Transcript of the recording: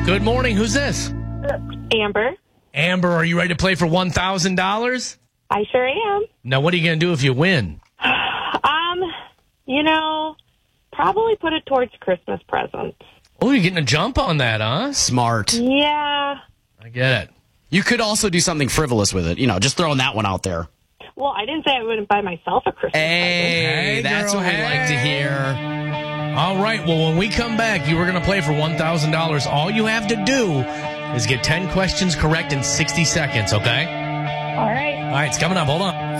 Good morning. Who's this? Amber. Amber, are you ready to play for $1,000? I sure am. Now, what are you going to do if you win? Probably put it towards Christmas presents. Oh, you're getting a jump on that, huh? Smart. Yeah. I get it. You could also do something frivolous with it. Just throwing that one out there. Well, I didn't say I wouldn't buy myself a Christmas present. Hey, that's girl, what we like to hear. All right. Well, when we come back, you were going to play for $1,000. All you have to do is get 10 questions correct in 60 seconds, okay? All right. All right. It's coming up. Hold on.